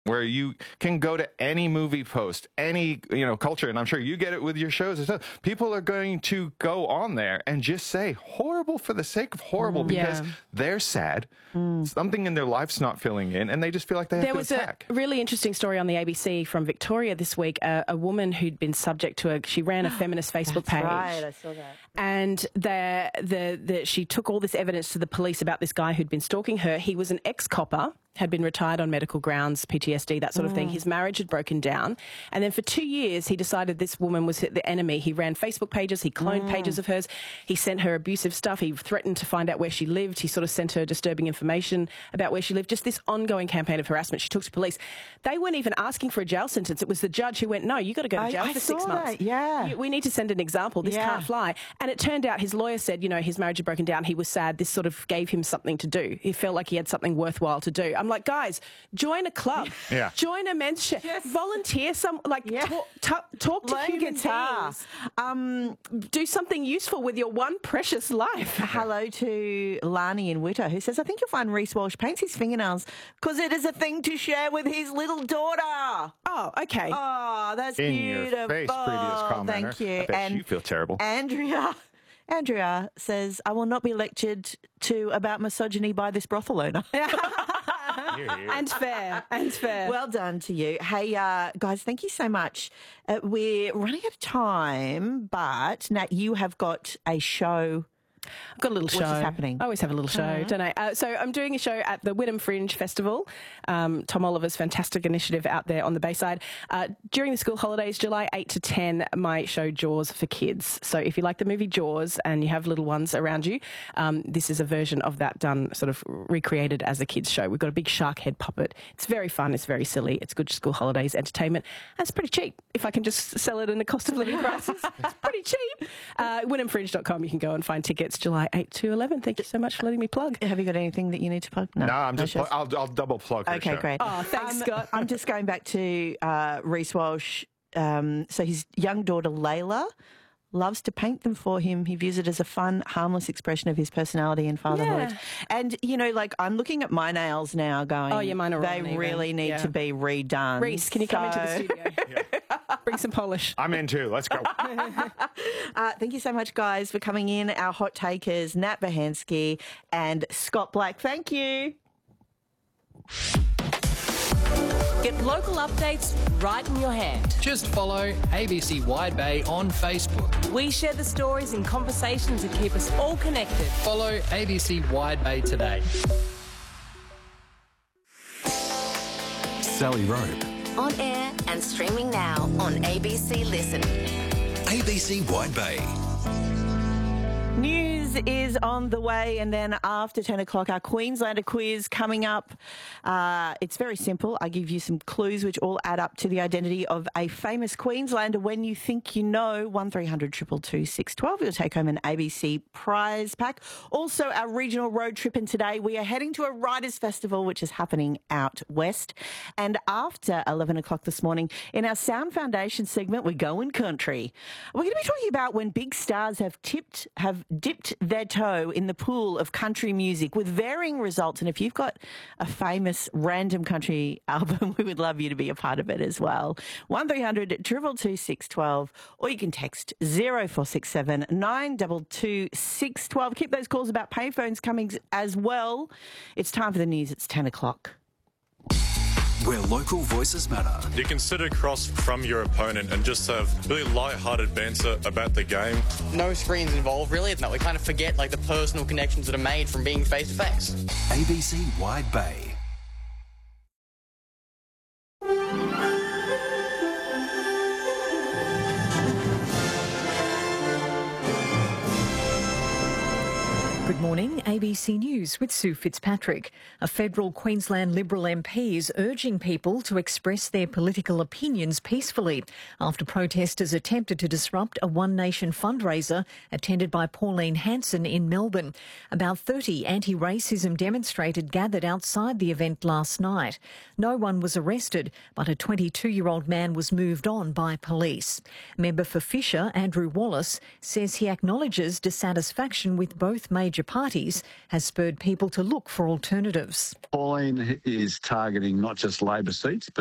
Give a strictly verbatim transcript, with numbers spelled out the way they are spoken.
where you can go to any movie post, any, you know, culture, and I'm sure you get it with your shows and stuff. People are going to go on there and just say horrible for the sake of horrible, mm, because yeah. they're sad. Mm. Something in their life's not filling in, and they just feel like they have there to was attack. A really interesting story on the A B C from Victoria this week. Uh, a woman who'd been subject to a, she ran a feminist Facebook That's page. Right, I saw that. And the, the, the, she took all this evidence to the police about this guy who'd been stalking her. He was an ex-copper, had been retired on medical grounds, P T S D, that sort of mm. thing. His marriage had broken down. And then for two years, he decided this woman was the enemy. He ran Facebook pages. He cloned mm. pages of hers. He sent her abusive stuff. He threatened to find out where she lived. He sort of sent her disturbing information about where she lived. Just this ongoing campaign of harassment. She took to police. They weren't even asking for a jail sentence. It was the judge who went, no, you got to go to jail I, for I six saw months. That, yeah. You, we need to send an example. This yeah. can't fly. And it turned out his lawyer said, you know, his marriage had broken down. He was sad. This sort of gave him something to do. He felt like he had something worthwhile to do. I'm like, guys, join a club. Yeah. Join a men's share. Yes. Volunteer some, like, yeah. talk, talk, talk to Learn human guitar. beings. Um, do something useful with your one precious life. Hello to Lani in Witter, who says, I think you'll find Reece Walsh paints his fingernails because it is a thing to share with his little daughter. Oh, okay. Oh, that's in beautiful. Your face, previous commenter. Thank you. I bet and you feel terrible. Andrea... Andrea says, I will not be lectured to about misogyny by this brothel owner. And fair, and fair. Well done to you. Hey, uh, guys, thank you so much. Uh, we're running out of time, but Nat, you have got a show. I've got a little show. What's happening? I always have a little show, mm-hmm. don't I? Uh, so I'm doing a show at the Wynnum Fringe Festival. Um, Tom Oliver's fantastic initiative out there on the Bayside. Uh, during the school holidays, July eighth to ten, my show Jaws for Kids. So if you like the movie Jaws and you have little ones around you, um, this is a version of that done, sort of recreated as a kids show. We've got a big shark head puppet. It's very fun. It's very silly. It's good school holidays entertainment. And it's pretty cheap. If I can just sell it in the cost of living prices, it's pretty cheap. Uh, wynnum fringe dot com. You can go and find tickets. July eighth to eleven. Thank you so much for letting me plug. Have you got anything that you need to plug? No, no I'm just. No pl- I'll, I'll double plug. Her okay, show. great. Oh, thanks, um, Scott. I'm just going back to uh, Reece Walsh. Um, so his young daughter Layla loves to paint them for him. He views it as a fun, harmless expression of his personality and fatherhood. Yeah. And, you know, like, I'm looking at my nails now going, oh, yeah, mine are they wrong really even. need yeah. to be redone. Reece, can you so... come into the studio? yeah. Bring some polish. I'm in too. Let's go. uh, thank you so much, guys, for coming in. Our hot takers, Nat Bahansky and Scott Black. Thank you. Get local updates right in your hand. Just follow A B C Wide Bay on Facebook. We share the stories and conversations that keep us all connected. Follow A B C Wide Bay today. Sally Rope. On air and streaming now on A B C Listen. A B C Wide Bay. News is on the way, and then after ten o'clock, our Queenslander quiz coming up. Uh, it's very simple. I give you some clues which all add up to the identity of a famous Queenslander. When you think you know, one three hundred two two two six one two. You'll take home an A B C prize pack. Also, our regional road trip, and today we are heading to a Writers' Festival, which is happening out west. And after eleven o'clock this morning, in our Sound Foundation segment, we're going country. We're going to be talking about when big stars have tipped, have dipped their toe in the pool of country music with varying results. And if you've got a famous random country album, we would love you to be a part of it as well. one three hundred two two two six one two, or you can text zero four six seven nine two two six one two. Keep those calls about payphones coming as well. It's time for the news. It's ten o'clock. Where local voices matter. You can sit across from your opponent and just have really light-hearted banter about the game. No screens involved, really. No, we kind of forget like the personal connections that are made from being face-to-face. A B C Wide Bay. Good morning, A B C News with Sue Fitzpatrick. A federal Queensland Liberal M P is urging people to express their political opinions peacefully after protesters attempted to disrupt a One Nation fundraiser attended by Pauline Hanson in Melbourne. About thirty anti-racism demonstrators gathered outside the event last night. No one was arrested, but a twenty-two-year-old man was moved on by police. Member for Fisher, Andrew Wallace, says he acknowledges dissatisfaction with both major parties parties has spurred people to look for alternatives. Pauline is targeting not just Labor seats, but